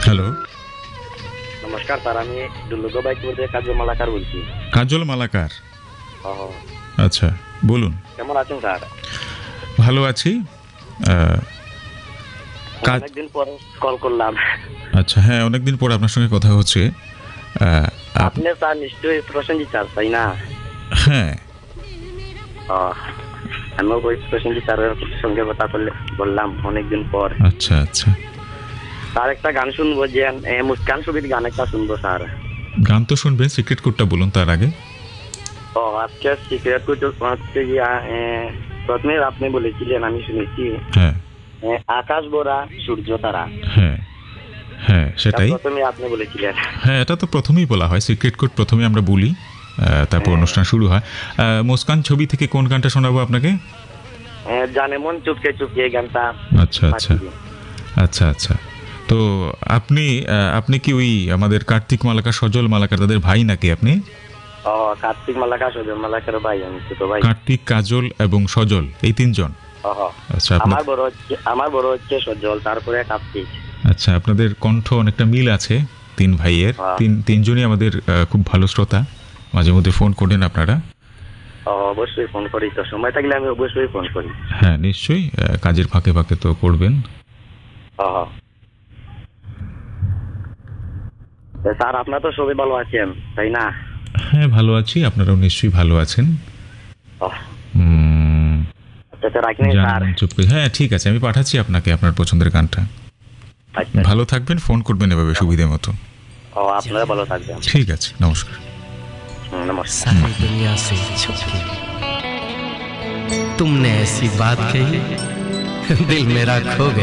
Hello, নমস্কার sir, আমি দুর্লভবাইপুর থেকে কাজল মালাকার বলছি। কাজল মালাকার। ও, আচ্ছা, বলুন। কেমন আছেন স্যার? ভালো আছি। কাজ অনেকদিন পর কল করলাম। আচ্ছা, হ্যাঁ, অনেকদিন পর আপনার সঙ্গে কথা হচ্ছে। আপনি স্যার নিশ্চয়ই প্রসেনজিৎ স্যার, তাই না? হ্যাঁ, ও, আমিও ওই প্রসেনজিৎ স্যারের সঙ্গে কথা বললাম অনেকদিন পর। আচ্ছা আচ্ছা। স্যার একটা গান শুনবো, যে মুস্কান ছবির গান একটা শুনবো স্যার। গান তো শুনবেন, সিক্রেট কোডটা বলুন তার আগে। ও, আজকে সিক্রেট হচ্ছে গিয়া, প্রথমে আপনি বলেছিলেন, আমি শুনেছি, হ্যাঁ আকাশ ভরা সূর্য তারা। হ্যাঁ হ্যাঁ, সেটাই। প্রথমে আপনি বলেছিলেন। হ্যাঁ, এটা তো প্রথমেই বলা হয়, সিক্রেট কোড প্রথমে আমরা বলি, তারপর অনুষ্ঠান শুরু হয়। মুস্কান ছবি থেকে কোন গানটা শোনাবো আপনাকে? জানে মন চুপকে চুপকে, এই গানটা। আচ্ছা আচ্ছা আচ্ছা আচ্ছা। তো আপনি আপনি কি ওই আমাদের কার্তিক মালাকার, সজল মালাকার তাদের ভাই নাকি আপনি? ও, কার্তিক মালাকার, সজল মালাকার ভাই, আমি ছোট ভাই। কার্তিক, কাজল এবং সজল, এই তিনজন। আচ্ছা, আমার বড় হচ্ছে সজল, তারপরে কার্তিক। আচ্ছা, আপনাদের কণ্ঠ অনেকটা মিল আছে তিন ভাইয়ের। তিনজনই আমাদের খুব ভালো শ্রোতা, মাঝে মধ্যে ফোন করেন আপনারা। অবশ্যই ফোন করি, তো সময় থাকলে আমি অবশ্যই ফোন করি। হ্যাঁ, নিশ্চয়ই, কাজের ফাঁকে ফাঁকে তো করবেন। স্যার, আপনার তো সবাই ভালো আছেন, তাই না? হ্যাঁ, ভালো আছি, আপনারাও নিশ্চয়ই ভালো আছেন। রাখেন স্যার। হ্যাঁ, ঠিক আছে, আমি পাঠাচ্ছি আপনাকে আপনার পছন্দের গানটা। ভালো থাকবেন, ফোন করবেন এভাবে সুবিধে মতো। আপনারা ভালো থাকবেন। ঠিক আছে, নমস্কার। नमस्कार। सारी दुनिया से छुप के तुमने ऐसी बात कही, दिल मेरा खो गया।